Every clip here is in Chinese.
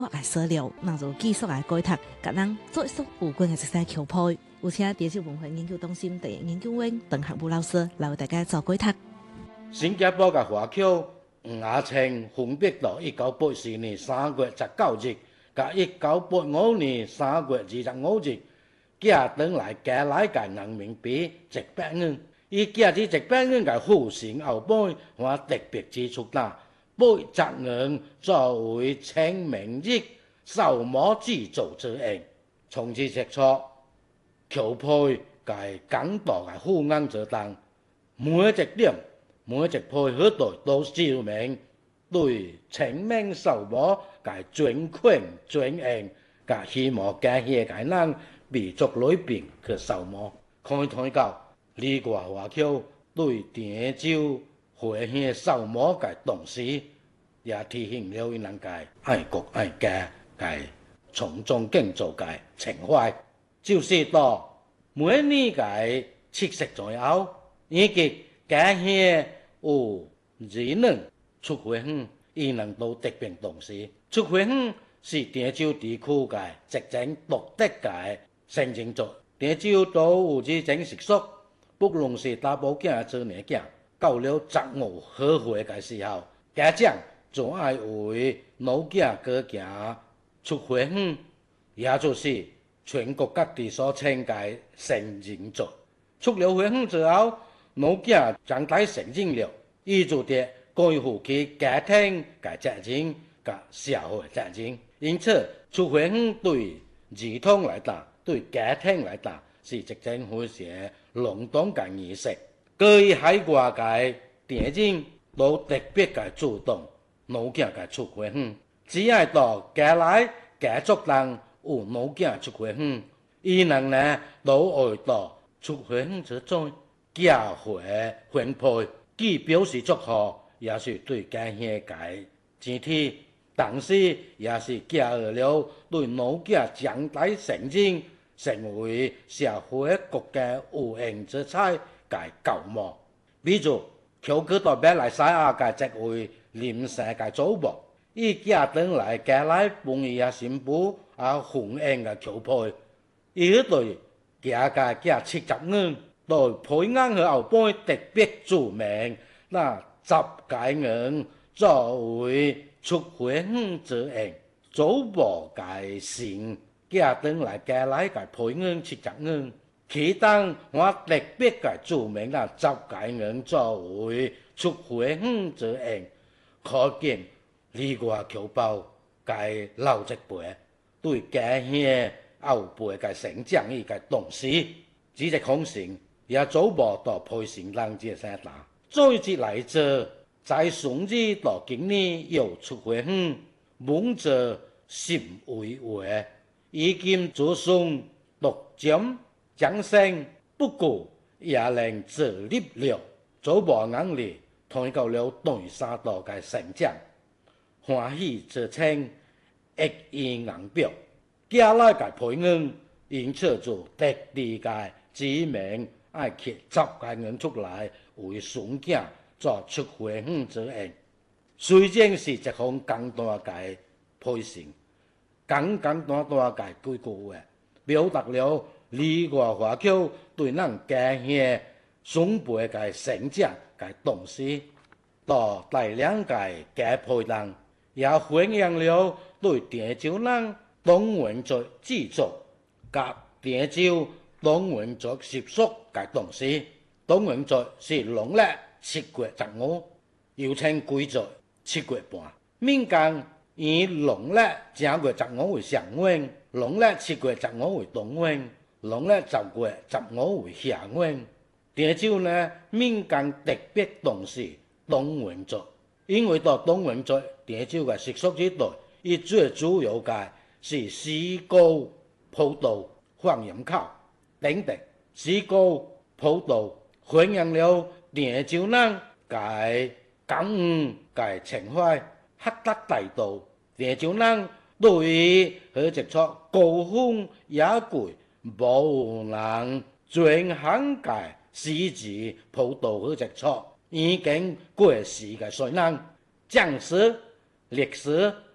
嘅史料，能做繼續嘅改讀，甲咱做一束有關嘅一些橋配。有請潮州文化研究中心第一研究員鄧學武老師來為大家做改讀。 新加坡嘅華僑吳亞青分別到1984年3月19日，甲1985年3月25日，寄轉來加拿大人民幣100元。伊寄至100元嘅付成後尾，我特別指出啦，100元作為清明日掃墓祭祖之用，從此切磋橋配嘅講道嘅富翁之當，每一點。每一配合度都照明，對清明掃墓嘅尊權尊嚴，甲希望家鄉嘅人民族裏邊去掃墓。看到呢個華僑對潮州回鄉掃墓嘅同時，也提醒了伊人嘅愛國愛家嘅從眾敬祖嘅情懷。就是到每年嘅7夕左右，以及家鄉有人能出回鄉，伊能都特別重視。出回鄉是潮州地區嘅一種獨特嘅傳承作。潮州都有這種習俗，不論是大寶囝做年囝，到了15好歲嘅時候，家長就愛為老囝過行出回鄉，也就是全國各地所稱嘅傳承作。出了回鄉之後，老囝長大成人了，伊就得肩負起家庭嘅責任甲社會責任。因此，出回鄉對兒童來講，對家庭來講，是一件非常隆重嘅儀式。各以海外嘅電影都特別嘅主動老囝嘅出回鄉，只要到家內家族人有老囝出回鄉，伊人呢都會到出回鄉之中。寄回分配，既表示祝賀，也是對家鄉嘅集體，同時也是寄了對老囝將來成人成為社會國家有用之才嘅cầu望。比如，橋去到馬來西亞嘅這位臨時嘅祖母，伊寄轉來家內幫伊嘅新婦奉獻嘅橋配，伊對家嘅寄70元。對配額和後輩特別注明，那10元作為出回鄉之用，祖母嘅姓寄轉來家內嘅配額70元，其當我特別嘅注明那10元作為出回鄉之用，可見呢個僑胞嘅老一輩對家鄉後輩嘅成長與嘅重視，只係空性。也祖母到配成人這些打，再接來者在上日到今年又出回鄉，望着心為為，已經做上獨佔掌聲，不過也能自立了。祖母眼裏看到了對沙道嘅成長，歡喜之情溢於眼表，家內嘅配額因此就特地嘅指明。愛摕10元出來為孫囝作出回鄉之用，雖然是一項簡單嘅配成，簡單嘅幾句話，表達了呢個華僑對咱家鄉孫輩嘅成長嘅重視，到大量嘅家配人，也反映了對潮州人當元族制作甲潮州當元族習俗嘅重視。當元族是農曆7月15，又稱貴族7月半。民間以農曆正月15為上元，農曆7月15為中元，農曆10月15為下元。潮州呢，民間特別重視當元族，因為到當元族潮州嘅習俗之內，伊最主要嘅是詩歌、普渡、放鹽口等等。詩歌、普渡反映了潮州人嘅感恩嘅情懷，赫達大道。潮州人對於佢一出高風雅貴、無能尊行嘅詩詞普渡佢一出，已經過時嘅水人，正史歷史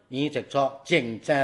以直作正正